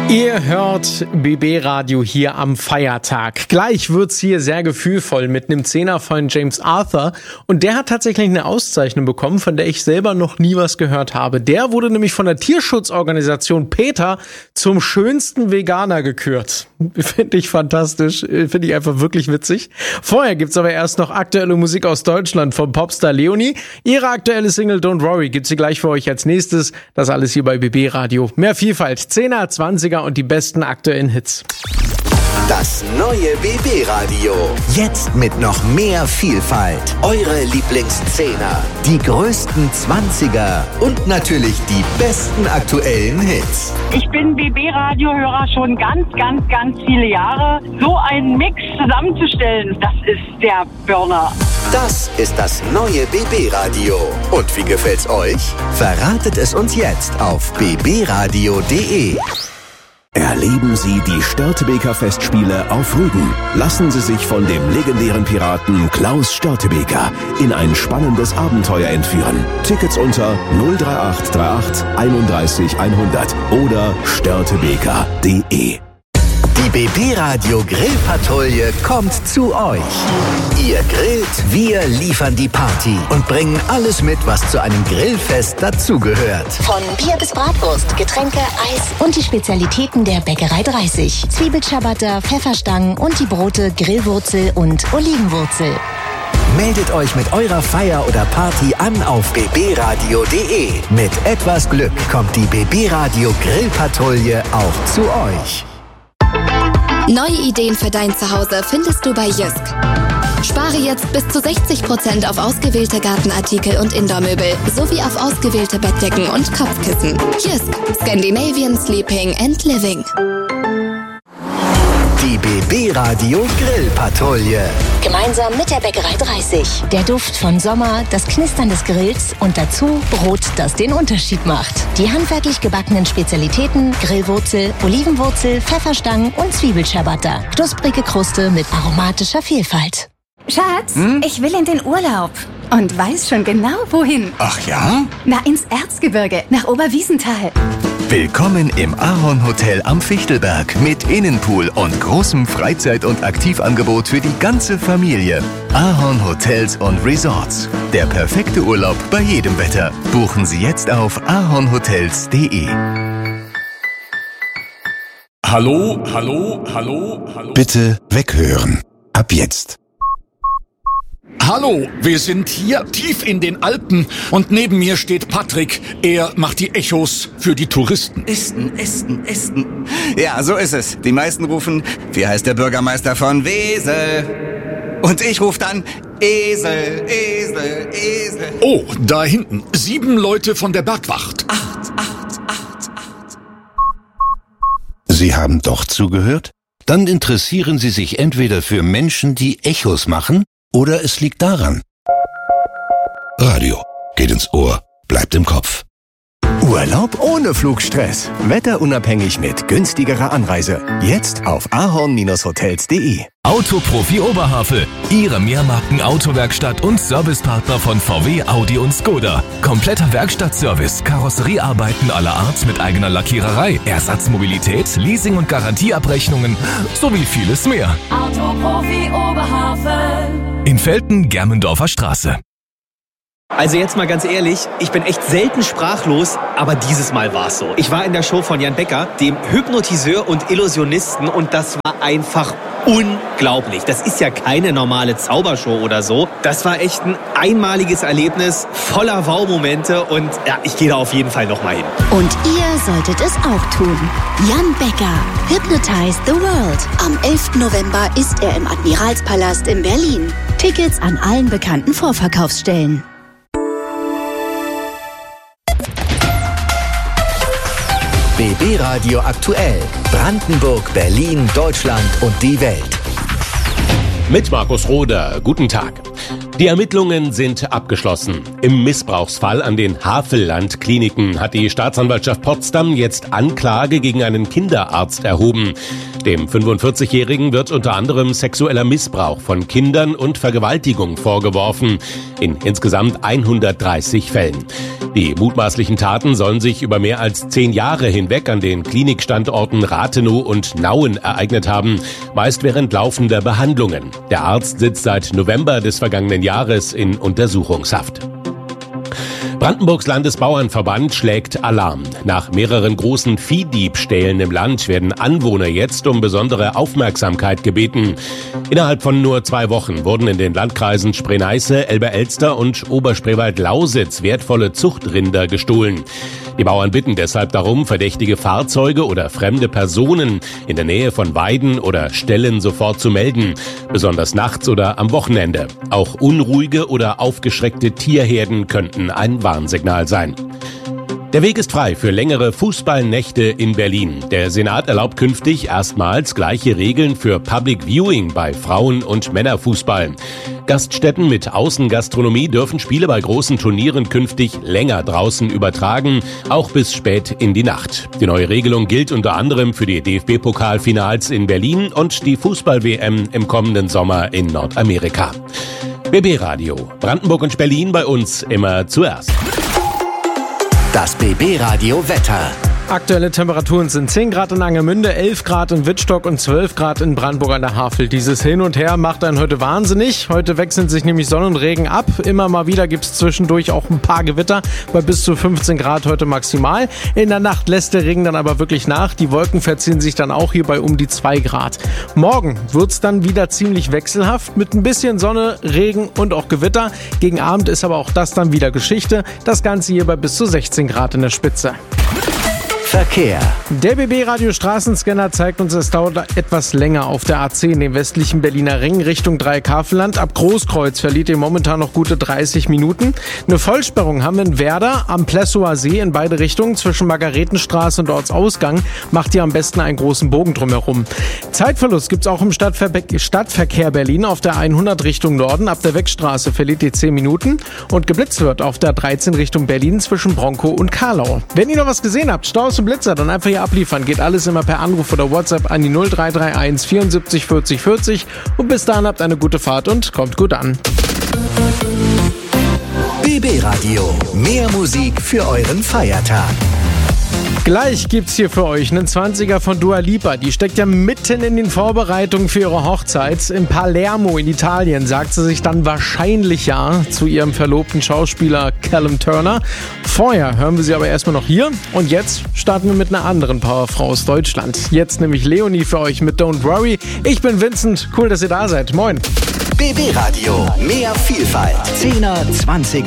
Ihr hört BB Radio hier am Feiertag. Gleich wird's hier sehr gefühlvoll mit einem Zehner von James Arthur. Und der hat tatsächlich eine Auszeichnung bekommen, von der ich selber noch nie was gehört habe. Der wurde nämlich von der Tierschutzorganisation PETA zum schönsten Veganer gekürt. Finde ich fantastisch. Finde ich einfach wirklich witzig. Vorher gibt's aber erst noch aktuelle Musik aus Deutschland vom Popstar Leonie. Ihre aktuelle Single Don't Worry gibt's sie gleich für euch als nächstes. Das alles hier bei BB Radio. Mehr Vielfalt, 10er, 20er und die besten aktuellen Hits. Das neue BB Radio. Jetzt mit noch mehr Vielfalt. Eure Lieblingszehner, die größten 20er und natürlich die besten aktuellen Hits. Ich bin BB-Radio-Hörer schon ganz viele Jahre. So einen Mix zusammenzustellen, das ist der Burner. Das ist das neue BB-Radio. Und wie gefällt's euch? Verratet es uns jetzt auf bbradio.de. Erleben Sie die Störtebeker Festspiele auf Rügen. Lassen Sie sich von dem legendären Piraten Klaus Störtebeker in ein spannendes Abenteuer entführen. Tickets unter 03838 31 100 oder störtebeker.de. Die BB Radio Grillpatrouille kommt zu euch. Ihr grillt, wir liefern die Party und bringen alles mit, was zu einem Grillfest dazugehört. Von Bier bis Bratwurst, Getränke, Eis und die Spezialitäten der Bäckerei 30. Zwiebelciabatta, Pfefferstangen und die Brote Grillwurzel und Olivenwurzel. Meldet euch mit eurer Feier oder Party an auf bbradio.de. Mit etwas Glück kommt die BB Radio Grillpatrouille auch zu euch. Neue Ideen für dein Zuhause findest du bei Jysk. Spare jetzt bis zu 60% auf ausgewählte Gartenartikel und Indoormöbel sowie auf ausgewählte Bettdecken und Kopfkissen. Jysk, Scandinavian Sleeping and Living. Die BB Radio Grillpatrouille. Gemeinsam mit der Bäckerei 30. Der Duft von Sommer, das Knistern des Grills und dazu Brot, das den Unterschied macht. Die handwerklich gebackenen Spezialitäten Grillwurzel, Olivenwurzel, Pfefferstangen und Zwiebelciabatta. Knusprige Kruste mit aromatischer Vielfalt. Schatz, ich will in den Urlaub und weiß schon genau, wohin. Ach ja? Na, ins Erzgebirge, nach Oberwiesenthal. Willkommen im Ahorn Hotel am Fichtelberg mit Innenpool und großem Freizeit- und Aktivangebot für die ganze Familie. Ahorn Hotels und Resorts. Der perfekte Urlaub bei jedem Wetter. Buchen Sie jetzt auf ahornhotels.de. Hallo? Bitte weghören. Ab jetzt. Hallo, wir sind hier tief in den Alpen und neben mir steht Patrick. Er macht die Echos für die Touristen. Esten. Ja, so ist es. Die meisten rufen, wie heißt der Bürgermeister von Wesel? Und ich rufe dann, Esel. Oh, da hinten, 7 Leute von der Bergwacht. 8. Sie haben doch zugehört? Dann interessieren Sie sich entweder für Menschen, die Echos machen, oder es liegt daran. Radio geht ins Ohr, bleibt im Kopf. Urlaub ohne Flugstress. Wetterunabhängig mit günstigerer Anreise. Jetzt auf ahorn-hotels.de. Autoprofi Oberhavel. Ihre Mehrmarken-Autowerkstatt und Servicepartner von VW, Audi und Skoda. Kompletter Werkstattservice, Karosseriearbeiten aller Art mit eigener Lackiererei, Ersatzmobilität, Leasing- und Garantieabrechnungen sowie vieles mehr. Autoprofi Oberhavel. In Velten, Germendorfer Straße. Also jetzt mal ganz ehrlich, ich bin echt selten sprachlos, aber dieses Mal war es so. Ich war in der Show von Jan Becker, dem Hypnotiseur und Illusionisten, und das war einfach unglaublich. Das ist ja keine normale Zaubershow oder so. Das war echt ein einmaliges Erlebnis, voller Wow-Momente, und ja, ich gehe da auf jeden Fall nochmal hin. Und ihr solltet es auch tun. Jan Becker, Hypnotize the World. Am 11. November ist er im Admiralspalast in Berlin. Tickets an allen bekannten Vorverkaufsstellen. BB Radio aktuell. Brandenburg, Berlin, Deutschland und die Welt. Mit Markus Roder, guten Tag. Die Ermittlungen sind abgeschlossen. Im Missbrauchsfall an den Havelland-Kliniken hat die Staatsanwaltschaft Potsdam jetzt Anklage gegen einen Kinderarzt erhoben. Dem 45-Jährigen wird unter anderem sexueller Missbrauch von Kindern und Vergewaltigung vorgeworfen, in insgesamt 130 Fällen. Die mutmaßlichen Taten sollen sich über mehr als 10 Jahre hinweg an den Klinikstandorten Rathenow und Nauen ereignet haben, meist während laufender Behandlungen. Der Arzt sitzt seit November des vergangenen Jahres in Untersuchungshaft. Brandenburgs Landesbauernverband schlägt Alarm. Nach mehreren großen Viehdiebstählen im Land werden Anwohner jetzt um besondere Aufmerksamkeit gebeten. Innerhalb von nur 2 Wochen wurden in den Landkreisen Spree-Neiße, Elbe-Elster und Oberspreewald-Lausitz wertvolle Zuchtrinder gestohlen. Die Bauern bitten deshalb darum, verdächtige Fahrzeuge oder fremde Personen in der Nähe von Weiden oder Ställen sofort zu melden, besonders nachts oder am Wochenende. Auch unruhige oder aufgeschreckte Tierherden könnten ein Warnsignal sein. Der Weg ist frei für längere Fußballnächte in Berlin. Der Senat erlaubt künftig erstmals gleiche Regeln für Public Viewing bei Frauen- und Männerfußball. Gaststätten mit Außengastronomie dürfen Spiele bei großen Turnieren künftig länger draußen übertragen, auch bis spät in die Nacht. Die neue Regelung gilt unter anderem für die DFB-Pokalfinals in Berlin und die Fußball-WM im kommenden Sommer in Nordamerika. BB Radio, Brandenburg und Berlin, bei uns immer zuerst. Das BB Radio Wetter. Aktuelle Temperaturen sind 10 Grad in Angermünde, 11 Grad in Wittstock und 12 Grad in Brandenburg an der Havel. Dieses Hin und Her macht einen heute wahnsinnig. Heute wechseln sich nämlich Sonne und Regen ab. Immer mal wieder gibt es zwischendurch auch ein paar Gewitter bei bis zu 15 Grad heute maximal. In der Nacht lässt der Regen dann aber wirklich nach. Die Wolken verziehen sich dann auch hier bei um die 2 Grad. Morgen wird es dann wieder ziemlich wechselhaft mit ein bisschen Sonne, Regen und auch Gewitter. Gegen Abend ist aber auch das dann wieder Geschichte. Das Ganze hier bei bis zu 16 Grad in der Spitze. Verkehr. Der BB-Radio Straßenscanner zeigt uns, es dauert etwas länger auf der A10, dem westlichen Berliner Ring Richtung Dreieckhavelland. Ab Großkreuz verliert ihr momentan noch gute 30 Minuten. Eine Vollsperrung haben wir in Werder am Plessower See in beide Richtungen zwischen Margaretenstraße und Ortsausgang. Macht ihr am besten einen großen Bogen drumherum. Zeitverlust gibt's auch im Stadtverkehr Berlin auf der 100 Richtung Norden. Ab der Weckstraße verliert ihr 10 Minuten und geblitzt wird auf der 13 Richtung Berlin zwischen Bronkow und Karlau. Wenn ihr noch was gesehen habt, Staus Blitzer, dann einfach hier abliefern. Geht alles immer per Anruf oder WhatsApp an die 0331 74 40 40 und bis dahin habt eine gute Fahrt und kommt gut an. BB Radio, mehr Musik für euren Feiertag. Gleich gibt's hier für euch einen 20er von Dua Lipa. Die steckt ja mitten in den Vorbereitungen für ihre Hochzeit. In Palermo in Italien sagt sie sich dann wahrscheinlich ja zu ihrem verlobten Schauspieler Callum Turner. Vorher hören wir sie aber erstmal noch hier. Und jetzt starten wir mit einer anderen Powerfrau aus Deutschland. Jetzt nämlich Leonie für euch mit Don't Worry. Ich bin Vincent. Cool, dass ihr da seid. Moin. BB Radio, mehr Vielfalt. 10er, 20er.